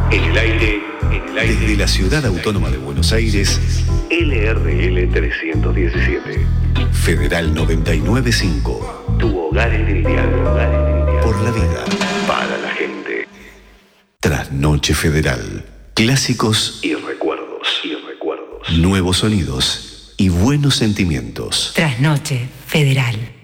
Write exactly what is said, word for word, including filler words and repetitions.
En el aire, en el aire. Desde la Ciudad Autónoma de Buenos Aires, L R L trescientos diecisiete. Federal noventa y nueve punto cinco. Tu hogar en el diálogo. Por la vida. Para la gente. Trasnoche Federal. Clásicos Y recuerdos. Y recuerdos. nuevos sonidos y buenos sentimientos. Trasnoche Federal.